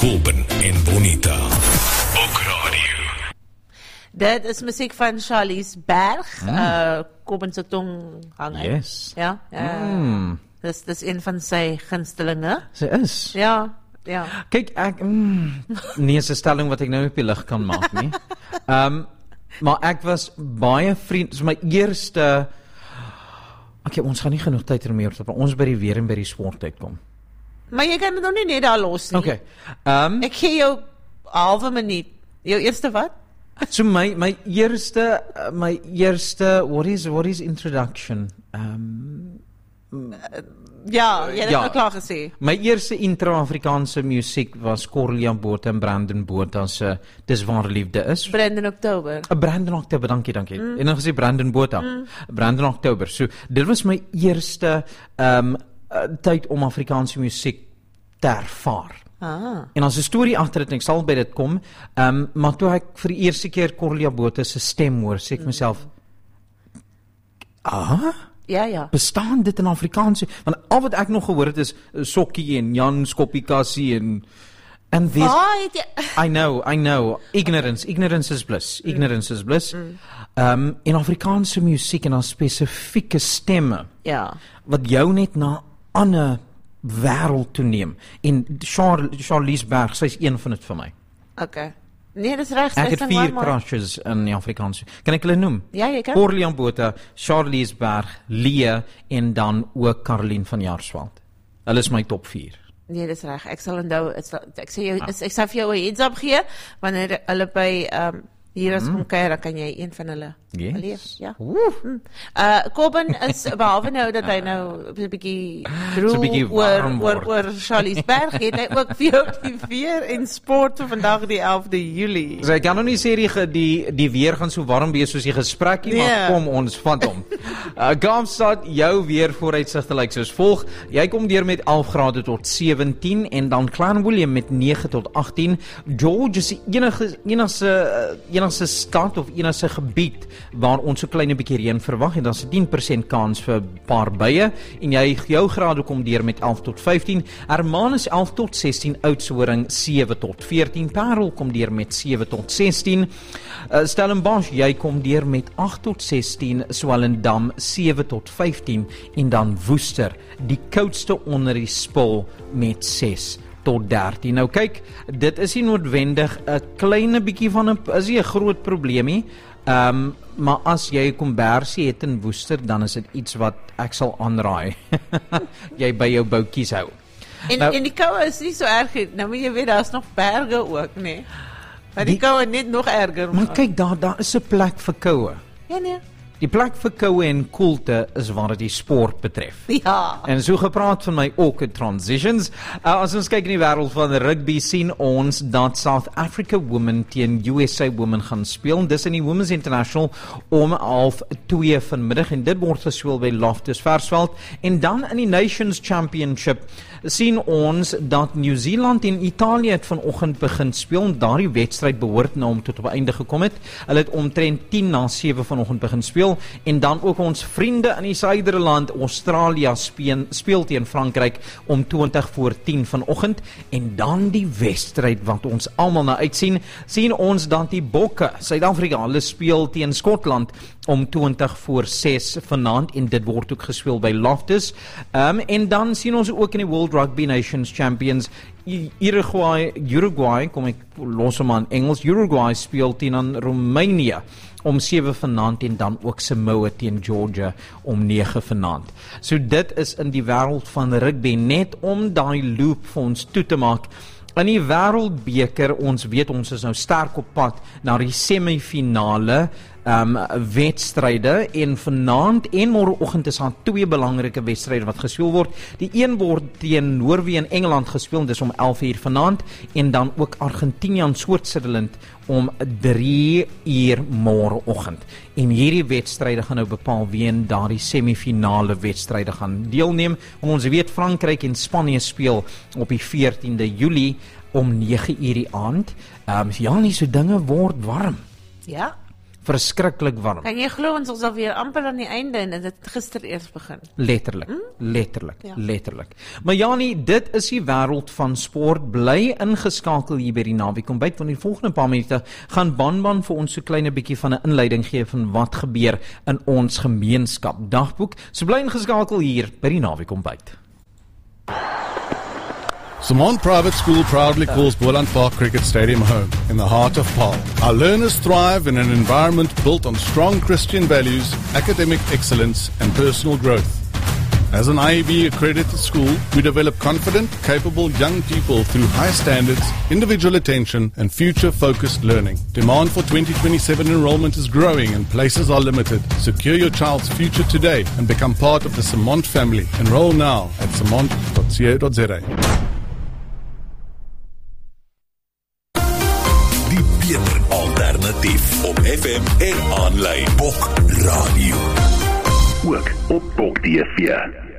Kobben en Bonita. Ook radio. Dit is musiek van Charlies Berg. Kobben se tong hang uit. Yes. Ja. Dis een van sy gunstelinge. Sy is. Ja. Kyk, ek nie 'n stelling wat ek nou op die lig kan maak nie. Maar ek was baie vriend, so my eerste ons gaan nie genoeg tyd hiermee op, ons by die weer en by die sport uitkom. Maar jy kan dit nog nie net daar los nie. Okay. Ek gee jou 'n halwe minuut. Jou eerste wat? So my eerste what is introduction? Ja, jy het dit nou klaar gesê. My eerste intra-Afrikaanse musiek was Corlia Botha en Brandon Botha se Dis waar liefde is. Brandon October. Brandon October, dankie. En dan gesê Brandon Botha. Brandon October. So dit was my eerste tyd om Afrikaanse musiek te ervaar. En as 'n storie agter dit, ek sal by dit kom, maar toe ek vir die eerste keer Corlia Botha se stem hoor, sê ek myself, Ja. bestaan dit in Afrikaans? Want al wat ek nog gehoor het is Sokkie en Jan Skoppie-Kassie en this, I know. Ignorance is bliss. En Afrikaanse musiek en dan spesifieke stemme. Ja. Wat jou net na 'n ander wêreld toe neem. En Charlies Berg, sy is een van dit vir my. Okay. Nee, dis reg. Ek het 4 crushes in die Afrikaanse. Kan ek hulle noem? Ja, jy kan. Corlia Botha, Charlies Berg, Lee en dan ook Caroline van Jaarsveld. Hulle is my top 4. Nee, dis reg. Ek sal onthou, ek sal vir jou 'n heads up gee wanneer hulle by hier as kom kuier, dan kan jy een van hulle lees. Ja. Kobben is behalwe nou dat hy nou 'n bietjie droog oor Charlies Berg, het hy ook vir jou die weer en sport vir vandag die 11de Julie. So ek kan nog nie sê die weer gaan so warm wees soos die gesprekkie, maar kom ons vat hom. Kaapstad, jou weer vooruitsigte lyk soos volg. Jy kom deur met 11 grade tot 17 en dan Clanwilliam met 9 tot 18. George is enigste stad of enigste gebied waar ons so klein 'n bietjie reën verwag en dan is 'n 10% kans vir 'n paar buie en jou grade kom deur met 11 tot 15. Hermanus 11 tot 16, Oudtshoorn 7 tot 14, Parel kom deur met 7 tot 16. Stellenbosch, jy kom deur met 8 tot 16, Swellendam 7 tot 15 en dan Woester, die koudste onder die spul met 6 tot 13. Nou kyk, dit is nie noodwendig 'n klein bietjie van 'n groot probleem nie. Maar as jy kombersie het in Woester, dan is dit iets wat ek sal aanraai. Jy by jou boutjies hou. En die koue is nie so erg nie. Nou moet jy weet, daar's nog berge ook, nee. Maar die koue net nog erger. Maar kyk, daar is 'n plek vir koue. Ja, nee. Die plek vir koue en koelte is waar dit die sport betref. Ja. En so gepraat van my ook transitions. As ons kyk in die wêreld van rugby, sien ons dat South Africa Women teen USA Women gaan speel. Dis in die Women's International om 12:30 vanmiddag en dit word gespeel by Loftus Versveld. En dan in die Nations Championship sien ons dat New Zealand en Italië het vanoggend begin speel. Daardie wedstryd behoort nou om tot op einde gekom het. Hulle het omtrent 6:50 vanoggend begin speel. En dan ook ons vriende in die suiderland, Australië speel teen Frankryk om 20:10 vanoggend. En dan die wedstryd wat ons almal na uitsien, sien ons dat die Bokke, Suid-Afrika, hulle speel teen Skotland om 20:06 vanaand en dit word ook gespeel by Loftus. En dan sien ons ook in die World Rugby Nations Champions Uruguay, kom ek los hom aan Engels, Uruguay speel teen Roemenië om 7 vanaand en dan ook Samoa teen Georgia om 9 vanaand. So dit is in die wêreld van rugby, net om daai loop vir ons toe te maak. In die Wêreldbeker, ons weet ons is nou sterk op pad na die semifinale wedstryde en vanaand en môreoggend is daar 2 belangrike wedstryde wat gespeel word. Die een word teen Noorwe en Engeland gespeel, dis om 11:00 vanaand en dan ook Argentinië en Switserland om 3:00 môreoggend. En hierdie wedstryde gaan nou bepaal wie in daardie semifinale wedstryde gaan deelneem. En ons weet Frankryk en Spanje speel op die 14de Julie om 9:00 die aand. Ja, nie so dinge word warm. Ja. verskriklik warm. Kan jy glo ons is alweer amper aan die einde en dit het gister eers begin. Letterlik. Maar Janie, dit is die wêreld van sport. Bly ingeskakel hier by die Naweek Ontbyt, want in die volgende paar minute gaan Banban vir ons so klein 'n bietjie van 'n inleiding gee van wat gebeur in ons gemeenskap dagboek. So bly ingeskakel hier by die Naweek Ontbyt. Samont Private School proudly calls Boland Park Cricket Stadium home in the heart of Paarl. Our learners thrive in an environment built on strong Christian values, academic excellence and personal growth. As an IAB accredited school, we develop confident, capable young people through high standards, individual attention and future-focused learning. Demand for 2027 enrollment is growing and places are limited. Secure your child's future today and become part of the Samont family. Enroll now at samont.co.za. Die beter alternatief op FM en aanlyn. Bok Radio. Ook op Bok TV.